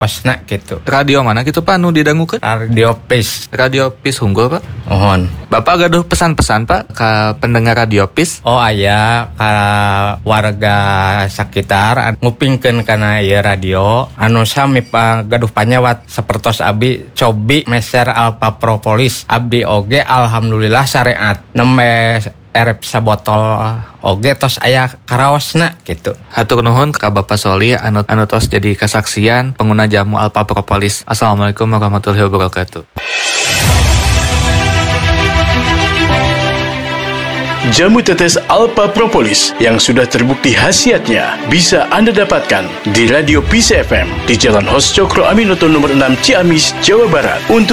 karaosna gitu. Radio mana gitu Pak nu didangukeun? Radio PIS. Radio PIS Unggul Pak. Mohon. Bapak gaduh pesan-pesan Pak ke pendengar Radio PIS? Oh aya ka warga sekitar ngupingkeun kana ieu radio anu sami gaduh panyawat sapertos abdi cobi meser alpa propolis abdi oge alhamdulillah syariat nembe erep sabotol oge tos aya karaosna gitu. Hatur nuhun ka Bapak Soli anu tos jadi kasaksian pengguna jamu alpa propolis. Assalamualaikum warahmatullahi wabarakatuh. Jamu tetes Alpha Propolis yang sudah terbukti khasiatnya bisa Anda dapatkan di Radio PIS FM di Jalan Hos Cokro Aminoto nomor 6 Ciamis, Jawa Barat. Untuk